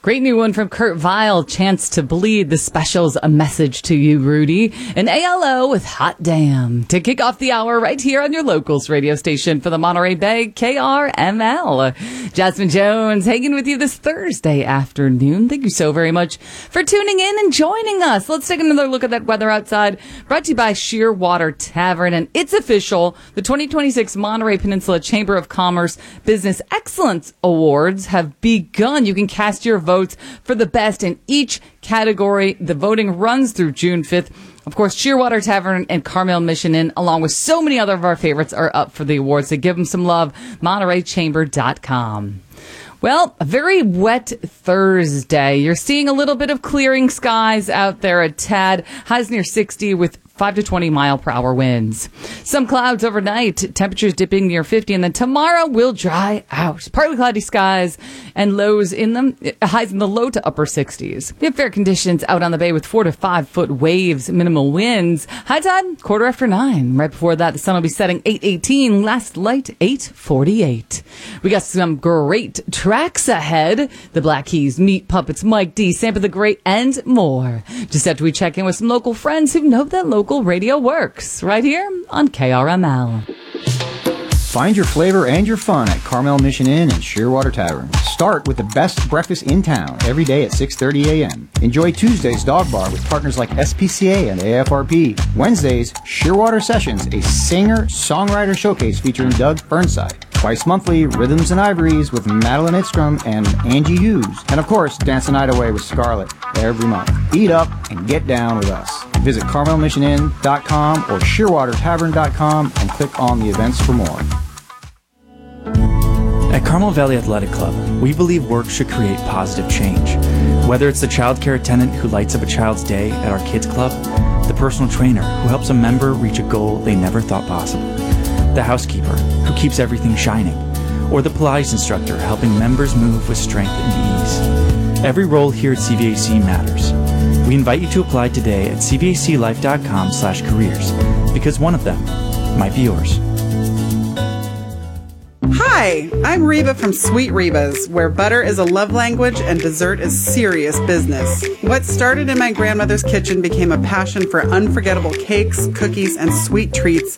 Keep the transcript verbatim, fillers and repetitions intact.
Great new one from Kurt Vile, Chance to Bleed. The special's A Message to You, Rudy. And A L O with Hot Damn to kick off the hour right here on your locals radio station for the Monterey Bay, K R M L. Jasmine Jones hanging with you this Thursday afternoon. Thank you so very much for tuning in and joining us. Let's take another look at that weather outside. Brought to you by Shearwater Tavern. And it's official. The twenty twenty-six Monterey Peninsula Chamber of Commerce Business Excellence Awards have begun. You can cast your votes for the best in each category. The voting runs through June fifth. Of course, Shearwater Tavern and Carmel Mission Inn, along with so many other of our favorites, are up for the awards. So give them some love. Monterey Chamber dot com. Well, a very wet Thursday. You're seeing a little bit of clearing skies out there at Tad. Highs near sixty with five to twenty mile per hour winds. Some clouds overnight, temperatures dipping near fifty, and then tomorrow will dry out. Partly cloudy skies and lows in them, highs in the low to upper sixties. We have fair conditions out on the bay with four to five foot waves, minimal winds. High tide, quarter after nine. Right before that, the sun will be setting eight eighteen, last light eight forty-eight. We got some great tracks ahead. The Black Keys, Meat Puppets, Mike D, Sampa the Great, and more. Just after we check in with some local friends who know that local radio works, right here on K R M L. Find your flavor and your fun at Carmel Mission Inn and Shearwater Tavern. Start with the best breakfast in town every day at six thirty a.m. Enjoy Tuesday's Dog Bar with partners like S P C A and A F R P. Wednesdays, Shearwater Sessions, a singer-songwriter showcase featuring Doug Burnside. Twice monthly, Rhythms and Ivories with Madeline Itstrom and Angie Hughes. And of course, Dance the Night Away with Scarlett every month. Eat up and get down with us. Visit Carmel Mission Inn dot com or Shearwater Tavern dot com and click on the events for more. At Carmel Valley Athletic Club, we believe work should create positive change. Whether it's the child care attendant who lights up a child's day at our kids club, the personal trainer who helps a member reach a goal they never thought possible, the housekeeper who keeps everything shining, or the Pilates instructor helping members move with strength and ease. Every role here at C V A C matters. We invite you to apply today at c v a c life dot com slash careers because one of them might be yours. Hi, I'm Reba from Sweet Reba's, where butter is a love language and dessert is serious business. What started in my grandmother's kitchen became a passion for unforgettable cakes, cookies, and sweet treats